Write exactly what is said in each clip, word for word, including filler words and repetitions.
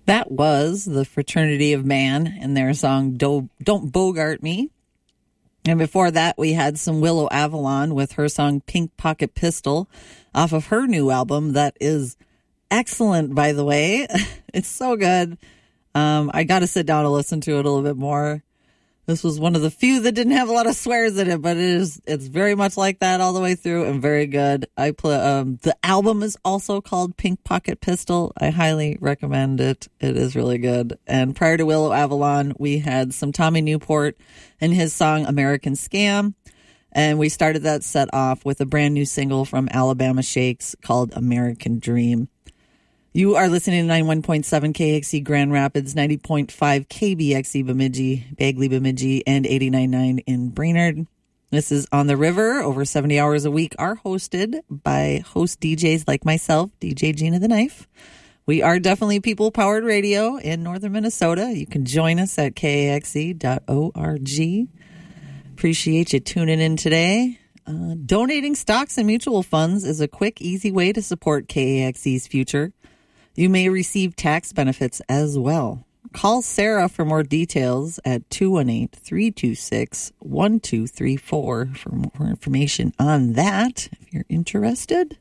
That was the Fraternity of Man and their song Do- Don't Bogart Me. And before that, we had some Willow Avalon with her song Pink Pocket Pistol off of her new album that is excellent, by the way. It's so good. Um, I got to sit down and listen to it a little bit more. This was one of the few that didn't have a lot of swears in it, but it is, it's very much like that all the way through and very good. I play, um, the album is also called Pink Pocket Pistol. I highly recommend it. It is really good. And prior to Willow Avalon, we had some Tommy Newport and his song American Scam. And we started that set off with a brand new single from Alabama Shakes called American Dream. You are listening to ninety-one point seven K X E Grand Rapids, ninety point five K B X E Bemidji, Bagley Bemidji, and eighty-nine point nine in Brainerd. This is On the River. Over seventy hours a week are hosted by host D Js like myself, D J Gina the Knife. We are definitely people-powered radio in northern Minnesota. You can join us at K A X E dot org. Appreciate you tuning in today. Uh, donating stocks and mutual funds is a quick, easy way to support K A X E's future. You may receive tax benefits as well. Call Sarah for more details at two one eight, three two six, one two three four for more information on that if you're interested.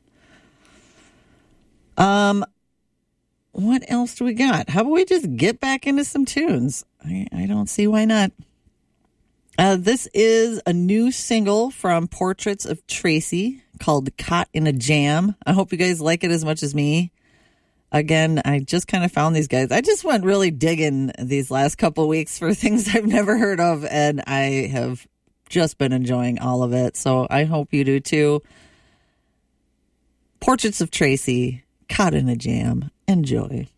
Um, what else do we got? How about we just get back into some tunes? I, I don't see why not. Uh, this is a new single from Portraits of Tracy called Caught in a Jam. I hope you guys like it as much as me. Again, I just kind of found these guys. I just went really digging these last couple weeks for things I've never heard of, and I have just been enjoying all of it. So I hope you do too. Portraits of Tracy, Caught in a Jam. Enjoy.